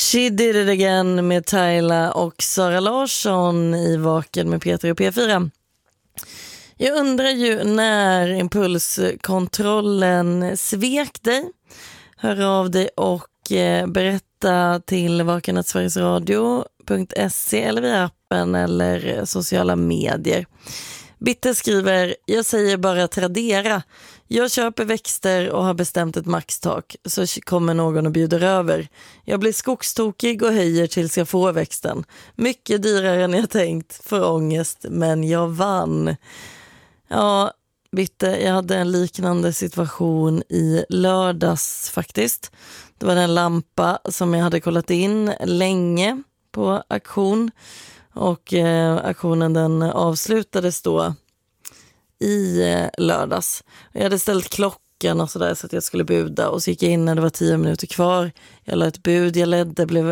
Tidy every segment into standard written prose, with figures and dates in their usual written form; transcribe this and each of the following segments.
She did it again med Tyla och Sara Larsson i Vaken med Peter och P4. Jag undrar ju när impulskontrollen svek dig. Hör av dig och berätta till vaken@sverigesradio.se eller via appen eller sociala medier. Bitte skriver, jag säger bara Tradera. Jag köper växter och har bestämt ett maxtak, så kommer någon och bjuder över. Jag blir skogstokig och höjer tills jag får växten. Mycket dyrare än jag tänkt, för ångest, men jag vann. Ja, Bitte, jag hade en liknande situation i lördags faktiskt. Det var en lampa som jag hade kollat in länge på auktion. Och auktionen den avslutades då i lördags. Jag hade ställt klockan och sådär så att jag skulle buda. Och så gick jag in när det var 10 minuter kvar. Jag lade ett bud, jag ledde, blev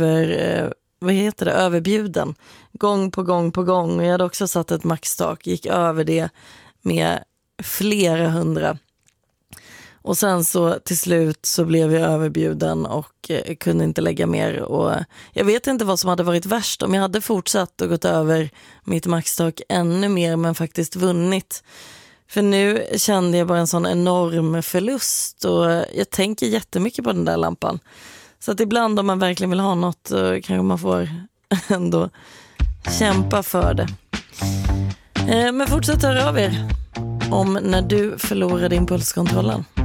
överbjuden. Gång på gång på gång. Och jag hade också satt ett maxtak, gick över det med flera hundra. Och sen så till slut så blev jag överbjuden och kunde inte lägga mer. Och jag vet inte vad som hade varit värst om jag hade fortsatt och gått över mitt maxtak ännu mer men faktiskt vunnit. För nu kände jag bara en sån enorm förlust och jag tänker jättemycket på den där lampan. Så att ibland om man verkligen vill ha något så kanske man får ändå kämpa för det. Men fortsätt höra av er om när du förlorade impulskontrollen.